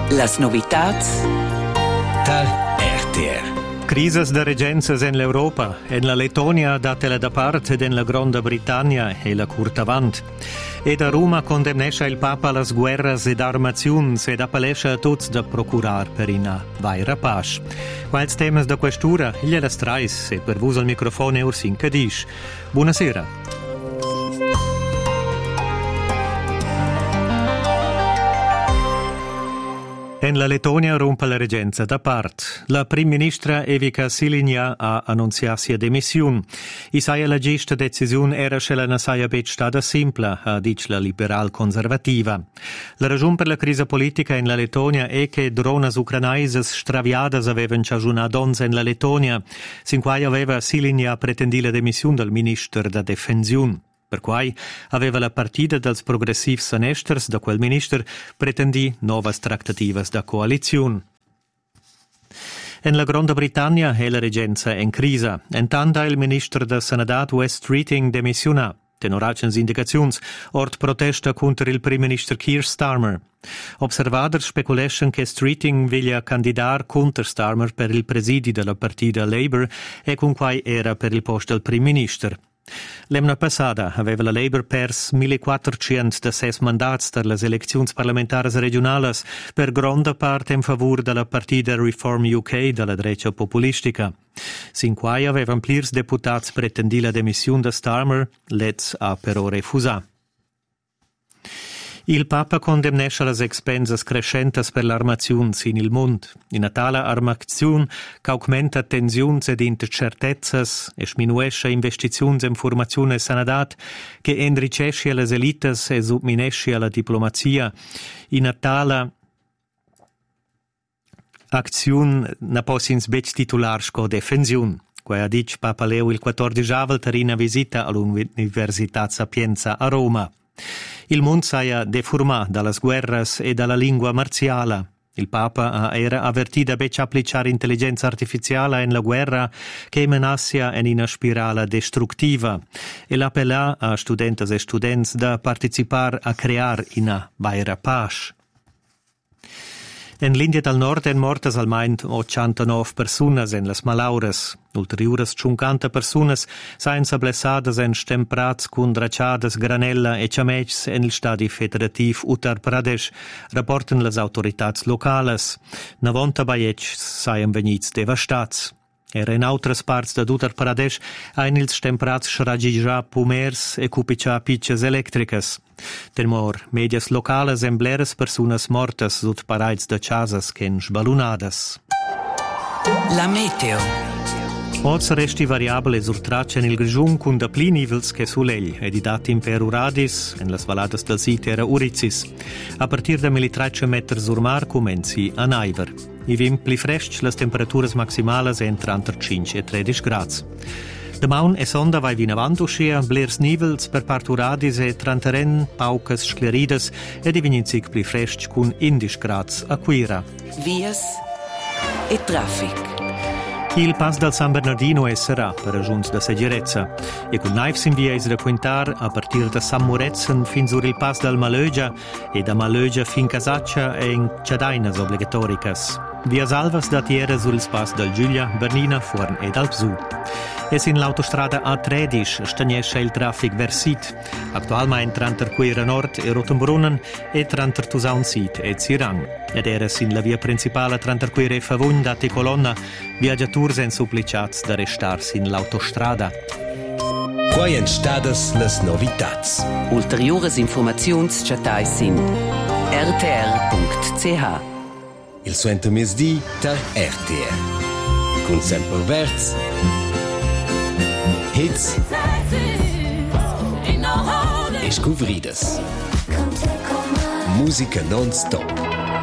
Las novitats dal RTR. Crises de regenzas en l'Europa. En la Lettonia datela da parte ed en la Gronda Britannia e la curta avant. Ed a Roma condemnescha il Papa las guerras ed armaziuns ed appalescha a tuts da procurar per ina vaira pace. Quals temas da questura, iglia las trais e per vus al microfono Ursin Cadisch. Buonasera. En la Lettonia rompe la regenza da part. La prim ministra Evika Silinja ha annunziat sia demissiun. I saia la gesta decisiun era scella na saia bet stada simpla, ha dit la liberal conservativa. La ragion per la crisi politica in la Lettonia è che dronas ucranaises straviadas avevan ciagiunà dons en la Lettonia, sin quai aveva Silinja pretendi la demissiun del minister da defensiun. Per quai aveva la partida dels progressivs anesters da quel minister pretendi novas tractativas da coaliziun. En la Gronda Britannia è la regenza en crisa. Entanda il minister da Sanadat West Streeting demissiona. Tenoracens indicaziuns, ort protesta contra il prim minister Keir Starmer. Observaders speculeschen che Streeting veglia candidar contra Starmer per il presidi della partida Labour e con quai era per il posto del prim minister. L'emna passada aveva la Labour pers 1400 da 6 mandats per las elecziuns parlamentaras regionalas per gronda parte in favur della partida Reform UK della dreccia populistica. Sin quai avevan plirs deputats pretendi la demissiun da Starmer, lets ha però refusà. Il Papa condemnescha las expensas crescentas per l'armaziuns in il mund. In tala armaziun c'augmenta tensiuns ed incertezas e sminuescha investiziuns in formazione e sanadat che enricescia las elitas e subminescia la diplomazia. In tala acziun na possins bec titulars co defensiun. Quai ha dit Papa Leo il 14 avel tarina visita all'Università Sapienza a Roma. Il mund saia deformà dallas guerras e dalla lingua marziala. Il Papa era avvertito a bec applicare intelligenza artificiale in la guerra che menassia in una spirale destruttiva e l'appellà a studentes e students da participar a crear una vaira pace. En l'India del Nord en mortas almain 89 personas en las malauras. Ulteriores 50 personas sain sablessadas en stemprats cun draciadas granella e ciamecs en il stadi federativ Uttar Pradesh, rapporten las autoritats locales. 90 baiets saien vegnits devastats. Era in autras parts da Uttar Pradesh ein ils stemprats sraggigia pumers e cupicia pitches electricas. Temor medias locales en bleres personas mortas sut paraids da chasas ken sbalunadas. La meteo. Oz resti variabile surtraccia in il grigiun cun da pli nivels che sulegl ed i dati in Peru radis en las valadas del sit era Urizis. A partir da 1300 metri sur mar comenzi a naiver. I vim pli frescs las temperaturas maximalas entra entre 5 e 13 grads. Damaun e sonda vai vin avant uscia, blers nivels per partu radis e trantaren, paucas scleridas ed i vininzic pli frescs cun 11 grads a quira. Vias e traffic. Il pas del San Bernardino sarà per raggiunts da seggerezza e con naif si invia da quintar a partir da San Murezen fin sur il pas del Malögia e da Malögia fin Casaccia e in ciadainas obligatoricas. Via Salvas da Tiera sur il pas del Giulia, Bernina, Forn ed Alpsu. E sin l'autostrada A13 stagnesce il traffic vers Sit, attualmente tranter Quira Nord e Rotenbrunnen e tranter Tusaun Sit e Zirang. Ed era sin la via principale tranter Quira e Favugn dati colonna, viaggiaturs en supplicats da restar sin l'autostrada. Quai en stadas las novitats. Ulteriores informaziuns chatai sin rtr.ch. Il suento mesdi dal RTR. Con sempre verz. Hits e scouvridas. Musica non-stop.